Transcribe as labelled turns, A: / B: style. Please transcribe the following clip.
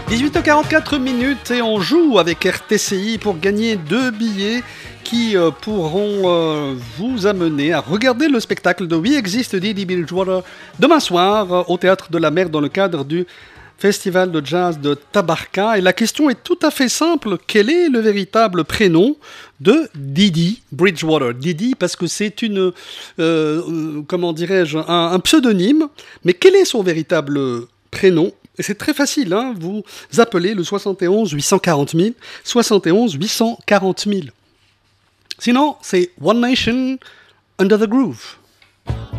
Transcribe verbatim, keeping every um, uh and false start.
A: dix-huit heures quarante-quatre minutes et on joue avec R T C I pour gagner deux billets qui euh, pourront euh, vous amener à regarder le spectacle de We Exist Didi Bridgewater demain soir euh, au Théâtre de la Mer dans le cadre du Festival de Jazz de Tabarka. Et la question est tout à fait simple. Quel est le véritable prénom de Didi Bridgewater? Didi parce que c'est une, euh, euh, comment dirais-je, un, un pseudonyme. Mais quel est son véritable prénom? Et c'est très facile, hein, vous appelez le soixante et onze huit cent quarante mille, soixante et onze huit cent quarante mille. Sinon, c'est One Nation Under the Groove.